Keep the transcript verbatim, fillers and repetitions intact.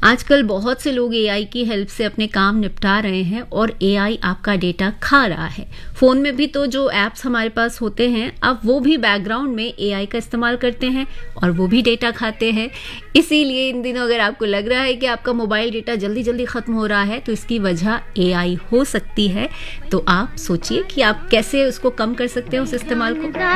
आजकल बहुत से लोग एआई की हेल्प से अपने काम निपटा रहे हैं और एआई आपका डेटा खा रहा है। फ़ोन में भी तो जो ऐप्स हमारे पास होते हैं, अब वो भी बैकग्राउंड में एआई का इस्तेमाल करते हैं और वो भी डेटा खाते हैं। इसीलिए इन दिनों अगर आपको लग रहा है कि आपका मोबाइल डेटा जल्दी जल्दी ख़त्म हो रहा है, तो इसकी वजह एआई हो सकती है। तो आप सोचिए कि आप कैसे उसको कम कर सकते हैं, उस इस्तेमाल को।